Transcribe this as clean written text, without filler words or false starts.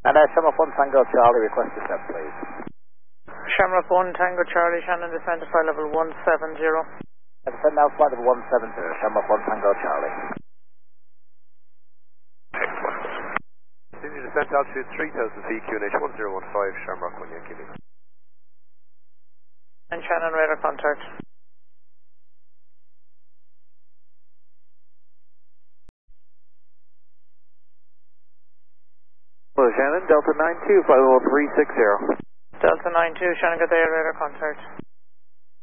And Shamrock 1 Tango Charlie, request descent, please. Shamrock 1 Tango Charlie, Shannon descend to flight level 170. Descend now, flight level 170, Shamrock 1 Tango Charlie. Continue descent altitude 3000 feet, QNH 1015, Shamrock 1 Yankee Lima. And Shannon radar contact. Hello Shannon, Delta 92, flight level 360. Delta 92, Shannon, get the air radar contact.